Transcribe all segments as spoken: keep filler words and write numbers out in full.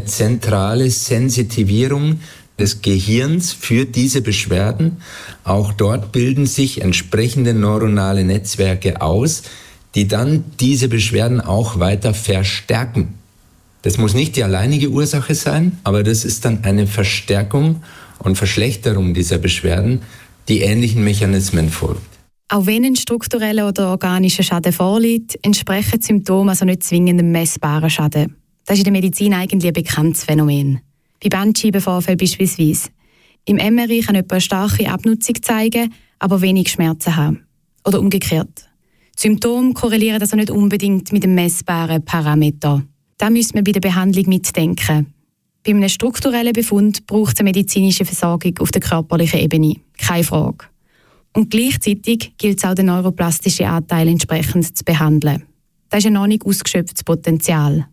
eine zentrale Sensitivierung des Gehirns für diese Beschwerden. Auch dort bilden sich entsprechende neuronale Netzwerke aus, die dann diese Beschwerden auch weiter verstärken. Das muss nicht die alleinige Ursache sein, aber das ist dann eine Verstärkung und Verschlechterung dieser Beschwerden, die ähnlichen Mechanismen folgt. Auch wenn ein struktureller oder organischer Schaden vorliegt, entsprechen die Symptome also nicht zwingend einem messbaren Schaden. Das ist in der Medizin eigentlich ein bekanntes Phänomen. Bei Bandscheibenvorfällen beispielsweise. Im M R I kann jemand eine starke Abnutzung zeigen, aber wenig Schmerzen haben. Oder umgekehrt. Die Symptome korrelieren also nicht unbedingt mit dem messbaren Parameter. Da müsste man bei der Behandlung mitdenken. Bei einem strukturellen Befund braucht es eine medizinische Versorgung auf der körperlichen Ebene. Keine Frage. Und gleichzeitig gilt es auch, den neuroplastischen Anteil entsprechend zu behandeln. Das ist ein noch nicht ausgeschöpftes Potenzial.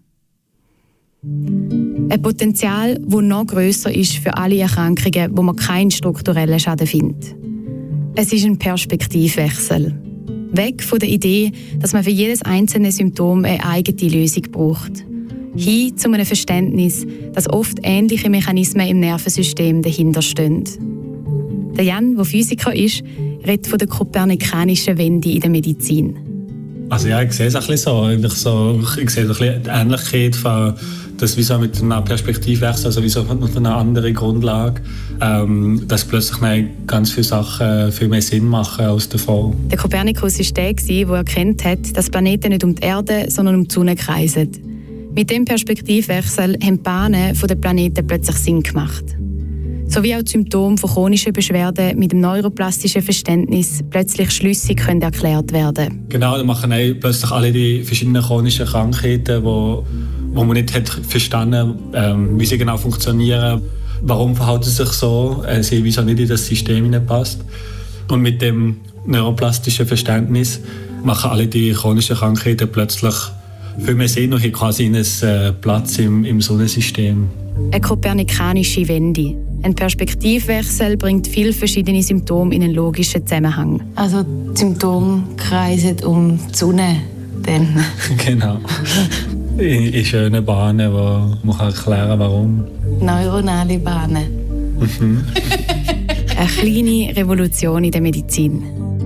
Ein Potenzial, das noch grösser ist für alle Erkrankungen, wo man keinen strukturellen Schaden findet. Es ist ein Perspektivwechsel. Weg von der Idee, dass man für jedes einzelne Symptom eine eigene Lösung braucht. Hin zu einem Verständnis, dass oft ähnliche Mechanismen im Nervensystem dahinter stehen. Der Jan, der Physiker ist, redet von der kopernikanischen Wende in der Medizin. Also ja, ich sehe es ein bisschen so. Ich, so, ich sehe ein bisschen die Ähnlichkeit von das wie so mit einer Perspektivwechsel, also wie so mit einer anderen Grundlage, ähm, dass plötzlich ganz viele Sachen viel mehr Sinn machen als davor. Der Kopernikus war der, der erkannt hat, dass Planeten nicht um die Erde, sondern um die Sonne kreisen. Mit diesem Perspektivwechsel haben die Bahnen der Planeten plötzlich Sinn gemacht. So wie auch die Symptome von chronischen Beschwerden mit dem neuroplastischen Verständnis plötzlich schlüssig können erklärt werden. Genau, da machen plötzlich alle die verschiedenen chronischen Krankheiten, wo, wo man nicht hat verstanden hat, ähm, wie sie genau funktionieren. Warum verhalten sie sich so? Äh, sie wieso nicht in das System hineinpasst. Und mit dem neuroplastischen Verständnis machen alle die chronischen Krankheiten plötzlich viel mehr Sinn und haben quasi einen äh, Platz im, im Sonnensystem. Eine kopernikanische Wende. Ein Perspektivwechsel bringt viele verschiedene Symptome in einen logischen Zusammenhang. Also die Symptome kreisen um die Sonne. Dann. Genau. In, in schönen Bahnen, wo man kann erklären warum. Neuronale Bahnen. Mhm. Eine kleine Revolution in der Medizin.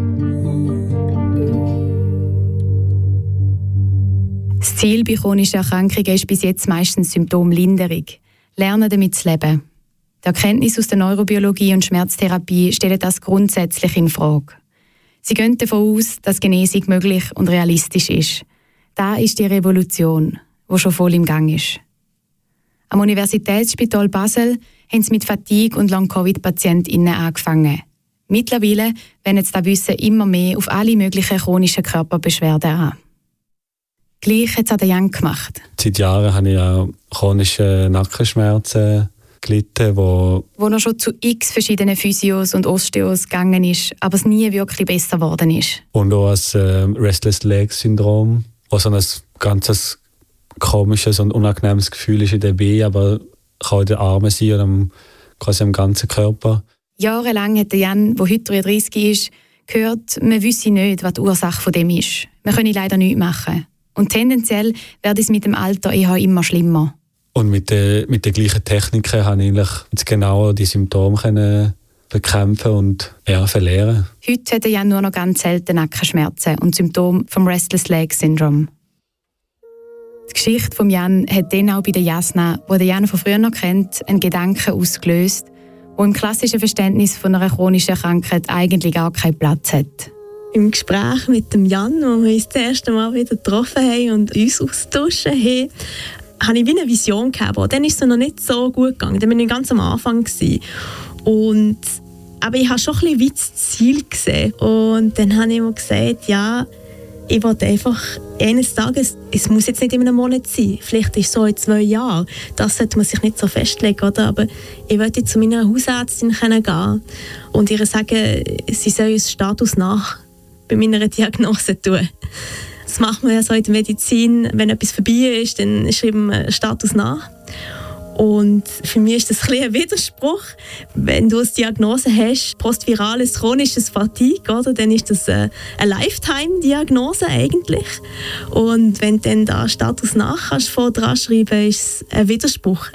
Das Ziel bei chronischen Erkrankungen ist bis jetzt meistens Symptomlinderung. Lernen damit zu leben. Die Erkenntnisse aus der Neurobiologie und Schmerztherapie stellen das grundsätzlich in Frage. Sie gehen davon aus, dass Genesung möglich und realistisch ist. Das ist die Revolution, die schon voll im Gang ist. Am Universitätsspital Basel haben sie mit Fatigue- und Long-Covid-PatientInnen angefangen. Mittlerweile wenden sie das Wissen immer mehr auf alle möglichen chronischen Körperbeschwerden an. Gleich hat es auch Jan gemacht. Seit Jahren habe ich auch chronische Nackenschmerzen gelitten, wo... Wo noch schon zu x verschiedenen Physios und Osteos gegangen ist, aber es nie wirklich besser geworden ist. Und auch das äh, Restless Leg Syndrom, wo so ein ganz komisches und unangenehmes Gefühl ist in der Beine, aber kann in den Armen sein oder am, quasi am ganzen Körper. Jahrelang hat Jan, der heute dreiunddreissig ist, gehört, man wisse nicht, was die Ursache von dem ist. Man könne leider nichts machen. Und tendenziell wird es mit dem Alter eher immer schlimmer. Und mit den mit der gleichen Techniken konnte ich eigentlich jetzt genau die Symptome können bekämpfen und eher verlieren. Heute hat Jan nur noch ganz selten Nackenschmerzen und Symptome vom Restless Leg Syndrome. Die Geschichte von Jan hat dann auch bei der Jasna, die Jan von früher noch kennt, einen Gedanken ausgelöst, der im klassischen Verständnis von einer chronischen Krankheit eigentlich gar keinen Platz hat. Im Gespräch mit dem Jan, wo wir uns das erste Mal wieder getroffen haben und uns austauschen haben, hatte ich wie eine Vision gehabt. Dann ist es noch nicht so gut gegangen. Dann war ich ganz am Anfang. Und, aber ich habe schon ein bisschen wie das Ziel gesehen. Und dann habe ich mir gesagt, ja, ich wollte einfach eines Tages, es muss jetzt nicht in einem Monat sein, vielleicht ist es so in zwei Jahren. Das sollte man sich nicht so festlegen, oder? Aber ich wollte zu meiner Hausärztin gehen und ihr sagen, sie soll uns Status nach bei meiner Diagnose tun. Das macht man ja so in der Medizin, wenn etwas vorbei ist, dann schreiben wir Status nach. Und für mich ist das ein, ein Widerspruch. Wenn du eine Diagnose hast, postvirales chronisches Fatigue, oder, dann ist das eine, eine Lifetime-Diagnose eigentlich. Und wenn du dann da Status nach kannst, vor dran schreiben, ist es ein Widerspruch.